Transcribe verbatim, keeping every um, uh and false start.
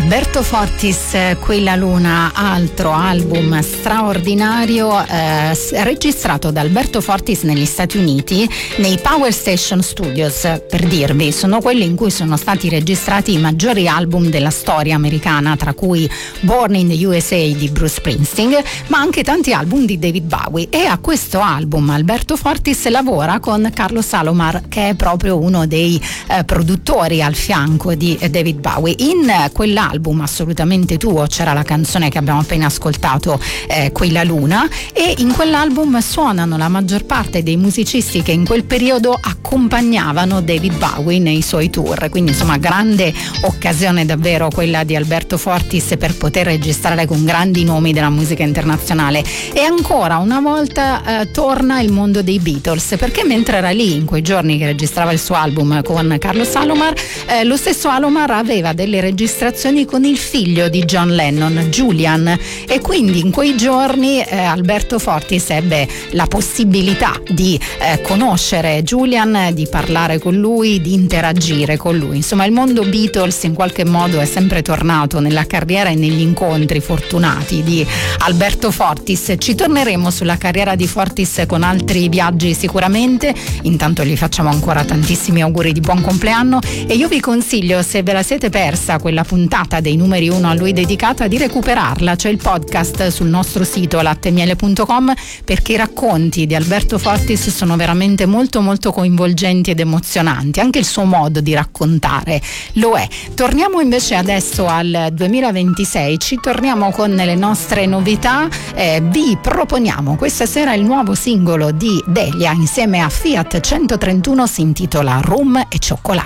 Alberto Fortis, Quella Luna, altro album straordinario eh, registrato da Alberto Fortis negli Stati Uniti nei Power Station Studios, per dirvi, sono quelli in cui sono stati registrati i maggiori album della storia americana, tra cui Born in the U S A di Bruce Springsteen, ma anche tanti album di David Bowie, e a questo album Alberto Fortis lavora con Carlo Salomar, che è proprio uno dei eh, produttori al fianco di eh, David Bowie. In eh, quell'album assolutamente tuo c'era la canzone che abbiamo appena ascoltato, eh, Quella Luna, e in quell'album suonano la maggior parte dei musicisti che in quel periodo accompagnavano David Bowie nei suoi tour, quindi insomma grande occasione davvero quella di Alberto Fortis per poter registrare con grandi nomi della musica internazionale. E ancora una volta eh, torna il mondo dei Beatles, perché mentre era lì in quei giorni che registrava il suo album con Carlo Salomar, eh, lo stesso Salomar aveva delle registrazioni con il figlio di John Lennon, Julian, e quindi in quei giorni eh, Alberto Fortis ebbe la possibilità di eh, conoscere Julian, di parlare con lui, di interagire con lui. Insomma, il mondo Beatles in qualche modo è sempre tornato nella carriera e negli incontri fortunati di Alberto Fortis. Ci torneremo sulla carriera di Fortis con altri viaggi sicuramente. Intanto gli facciamo ancora tantissimi auguri di buon compleanno, e io vi consiglio, se ve la siete persa quella puntata dei numeri uno a lui dedicata, di recuperarla. C'è il podcast sul nostro sito latte e miele punto com, perché i racconti di Alberto Fortis sono veramente molto molto coinvolgenti ed emozionanti, anche il suo modo di raccontare lo è. Torniamo invece adesso al duemilaventisei, ci torniamo con le nostre novità. Eh, vi proponiamo questa sera il nuovo singolo di Delia insieme a Fiat centotrentuno, si intitola Rum e Cioccolato.